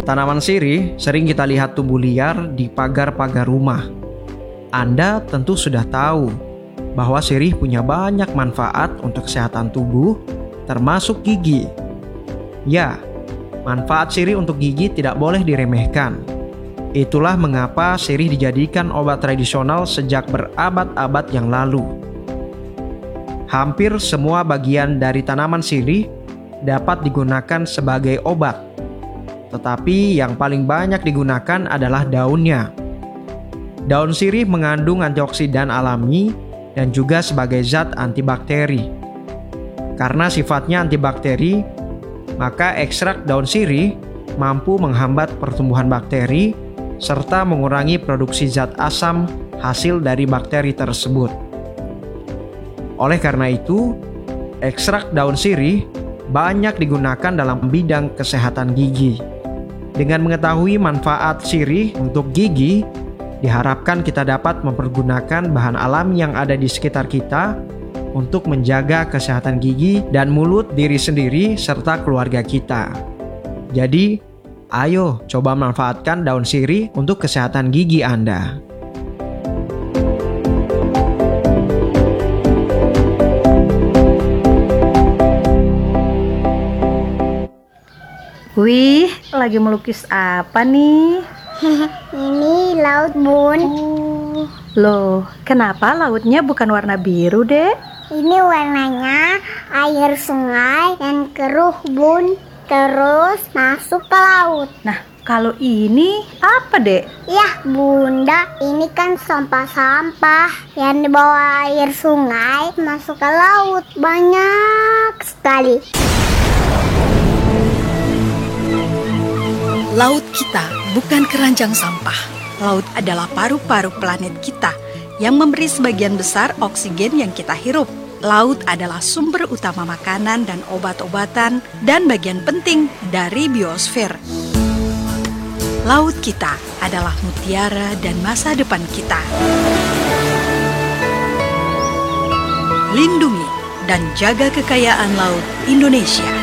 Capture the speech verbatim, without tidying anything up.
Tanaman sirih sering kita lihat tumbuh liar di pagar-pagar rumah. Anda tentu sudah tahu bahwa sirih punya banyak manfaat untuk kesehatan tubuh, termasuk gigi. Ya, manfaat sirih untuk gigi tidak boleh diremehkan. Itulah mengapa sirih dijadikan obat tradisional sejak berabad-abad yang lalu. Hampir semua bagian dari tanaman sirih dapat digunakan sebagai obat. Tetapi yang paling banyak digunakan adalah daunnya. Daun sirih mengandung antioksidan alami dan juga sebagai zat antibakteri. Karena sifatnya antibakteri, maka ekstrak daun sirih mampu menghambat pertumbuhan bakteri serta mengurangi produksi zat asam hasil dari bakteri tersebut. Oleh karena itu, ekstrak daun sirih banyak digunakan dalam bidang kesehatan gigi. Dengan mengetahui manfaat sirih untuk gigi, diharapkan kita dapat mempergunakan bahan alami yang ada di sekitar kita untuk menjaga kesehatan gigi dan mulut diri sendiri serta keluarga kita. Jadi, ayo coba manfaatkan daun sirih untuk kesehatan gigi Anda. Wih, lagi melukis apa nih? Ini laut, Bun. Oh, loh, kenapa lautnya bukan warna biru, Dek? Ini warnanya air sungai yang keruh, Bun. Terus masuk ke laut. Nah, kalau ini apa, Dek? Yah, Bunda, ini kan sampah-sampah yang dibawa air sungai masuk ke laut. Banyak sekali. Laut kita bukan keranjang sampah. Laut adalah paru-paru planet kita yang memberi sebagian besar oksigen yang kita hirup. Laut adalah sumber utama makanan dan obat-obatan dan bagian penting dari biosfer. Laut kita adalah mutiara dan masa depan kita. Lindungi dan jaga kekayaan laut Indonesia.